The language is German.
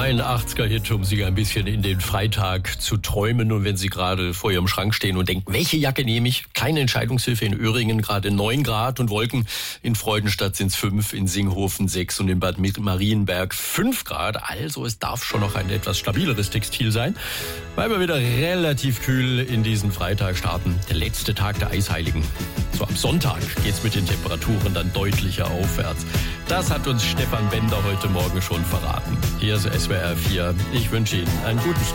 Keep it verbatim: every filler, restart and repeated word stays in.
Ein achtziger-Hit, um sich ein bisschen in den Freitag zu träumen. Und wenn Sie gerade vor Ihrem Schrank stehen und denken, welche Jacke nehme ich? Keine Entscheidungshilfe. In Öhringen gerade neun Grad und Wolken. In Freudenstadt sind es fünf, in Singhofen sechs und in Bad Marienberg fünf Grad. Also es darf schon noch ein etwas stabileres Textil sein, weil wir wieder relativ kühl in diesen Freitag starten. Der letzte Tag der Eisheiligen. So am Sonntag geht's mit den Temperaturen dann deutlicher aufwärts. Das hat uns Stefan Bender heute Morgen schon verraten. Hier ist S W R vier. Ich wünsche Ihnen einen guten Start.